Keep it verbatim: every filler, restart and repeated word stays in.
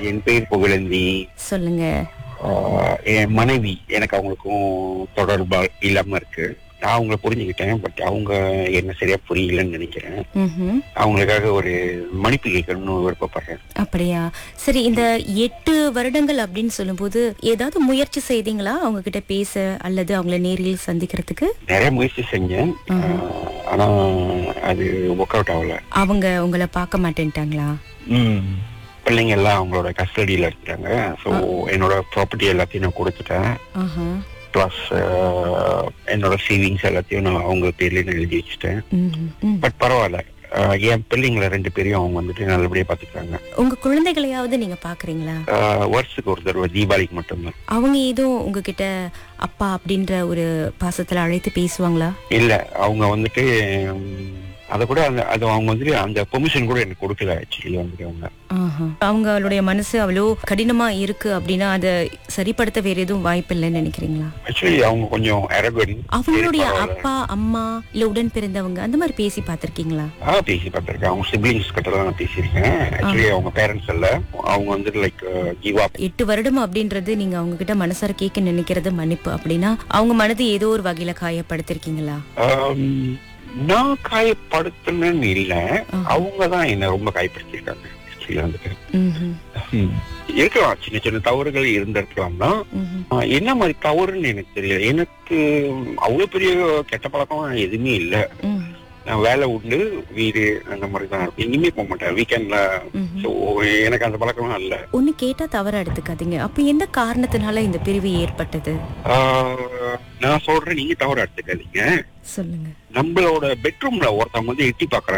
என் பேர் புகழந்தி. சொல்லுங்க. ஆஹ் என் மனைவி, எனக்கு அவங்களுக்கும் தொடர்பா இல்லாம இருக்கு. நான் அவங்கள புரிஞ்சுக்கிட்டேன். பட் அவங்க என்ன சரியா புரியலன்னு நினைக்கிறேன். ம்ஹும். அவங்களுக்காக ஒரு மன்னிப்பு கேட்கணும்னு விருப்பப்படுறேன். அப்படியா? சரி, இந்த எட்டு வருடங்கள் அப்படின்னு சொல்லும்போது ஏதாவது முயற்சி செய்தீங்களா அவங்க கிட்ட பேச அல்லது அவங்கள நேரில் சந்திக்கிறதுக்கு? நிறைய முயற்சி செஞ்சேன். ஆஹ் ஆனா அது ஒர்க் அவுட் ஆகல. அவங்க உங்களை பார்க்க மாட்டேன்ட்டாங்களா? பிள்ளைங்க எல்லாம் அவங்களோட கஸ்டடியில இருக்காங்க. ஸோ என்னோட ப்ராப்பர்ட்டி எல்லாத்தையும் நான் கொடுத்துட்டேன். ஆஹா. பிளஸ் என்னோட சேவிங்ஸ் எல்லாத்தையும் நான் அவங்க பேர்லயே நான் எழுதி வச்சுட்டேன். ம்ஹும். ம். பட் பரவாயில்ல, ஆஹ் என் பிள்ளைங்களை ரெண்டு பேரையும் அவங்க வந்துட்டு நல்லபடியா பாத்துக்கிறாங்க. உங்க குழந்தைகளையாவது நீங்க பாக்குறீங்களா? ஆஹ் வருஷத்துக்கு ஒரு தடவை தீபாவளிக்கு மட்டும்தான். அவங்க ஏதும் உங்ககிட்ட அப்பா அப்படின்ற ஒரு பாசத்துல அழைத்து பேசுவாங்களா? இல்ல, அவங்க வந்துட்டு உம், அத கூட அந்த அது அவங்க வந்துட்டு அந்த பெர்மிஷன் கூட எனக்கு கொடுக்கல. ஆக்சுவலி வந்துட்டு அவங்க ஆஹா. அவங்களுடைய மனசு அவ்வளோ கடினமா இருக்கு அப்படின்னா அதை சரிப்படுத்த வேற எதுவும் வாய்ப்பு இல்லைன்னு நினைக்கிறீங்களா? ஆக்சுவலி அவங்க கொஞ்சம் அரகன். அவங்களுடைய அப்பா அம்மா இல்ல உடன் பிறந்தவங்க அந்த மாதிரி பேசி பார்த்திருக்கீங்களா? ஆ பேசி பார்த்திருக்கேன். அவங்க சிப்ளிங்ஸ் கிட்ட தான் நான் பேசியிருக்கேன். ஆக்சுவலி அவங்க பேரண்ட்ஸ் இல்ல, அவங்க வந்துட்டு லைக் கிவ் அப். எட்டு வருடம் அப்படின்றது நீங்க அவங்க கிட்ட மனசார கேட்க நினைக்கிறது மன்னிப்பு அப்படின்னா அவங்க மனது ஏதோ ஒரு வகையில காயப்படுத்திருக்கீங்களா? நான் காயப்படுத்தணும்னு இல்ல, அவங்கதான் என்ன ரொம்ப காயப்படுத்திருக்காங்க. ஆக்சுவலி வந்துட்டு ம்ஹும். இருக்கலாம், சின்ன சின்ன தவறுகள் இருந்திருக்கலாம் தான். ம்ஹும். ஆஹ் என்ன மாதிரி தவறுன்னு எனக்கு தெரியல. எனக்கு அவ்வளவு பெரிய கெட்ட பழக்கம் எதுவுமே இல்ல. ம். நான் வேலை உண்டு, வீடு அந்த மாதிரி தான் இருக்கும். எங்கேயுமே போக மாட்டேன் வீக்கெண்ட்ல. ம்ஹும். ஸோ எனக்கு அந்த பழக்கம்லாம் இல்ல. ஒண்ணு கேட்டா தவறா எடுத்துக்காதீங்க. அப்ப எந்த காரணத்தினால இந்த பிரிவு ஏற்பட்டது? ஆஹ் நான் சொல்றேன், நீங்க தவறு எடுத்துக்காதீங்க. சொல்லுங்க. நம்மளோட பெட்ரூம்ல ஒருத்தவங்க வந்து எட்டி பாக்குறாங்க.